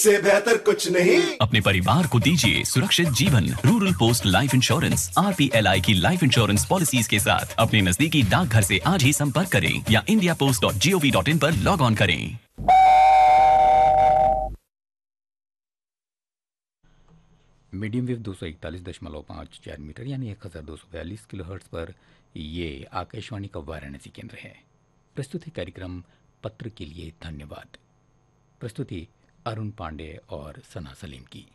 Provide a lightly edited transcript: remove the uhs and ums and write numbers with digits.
इससे बेहतर कुछ नहीं। अपने परिवार को दीजिए सुरक्षित जीवन। Rural post life insurance RPLI की लाइफ इंश्योरेंस पॉलिसीज के साथ अपने नजदीकी डाकघर से आज ही संपर्क करें या indiapost.gov.in पर लॉग ऑन करें। मीडियम वेव 241.54 मीटर यानी 1242 किलोहर्ट्ज़ पर ये आकाशवाणी का वाराणसी केंद्र है। प्रस्तुति कार्यक्रम पत्र के लिए धन्यवाद। प्रस्तुति अरुण पांडे और सना सलीम की।